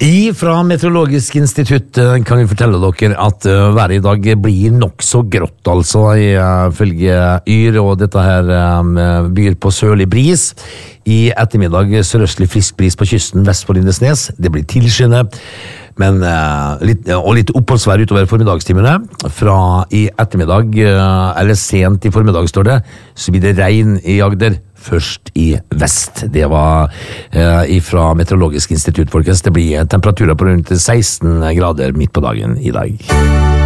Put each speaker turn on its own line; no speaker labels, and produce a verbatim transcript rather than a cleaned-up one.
I fra Meteorologisk institutt kan vi fortelle dere at uh, været i dag blir nok så grått, altså, ifølge uh, Yr, og dette her um, byr på sørlig bris. I ettermiddag sørøstlig frisk bris på kysten vest for Lindesnes. Det blir tilskyende, men uh, litt, og litt oppholdsvær utover formiddagstimene. Fra i ettermiddag, uh, eller sent i formiddag står det, så blir det regn i Agder. Først i vest. Det var eh, ifra Meteorologisk institutt, folkens. Det blir temperaturer på rundt seksten grader midt på dagen i dag.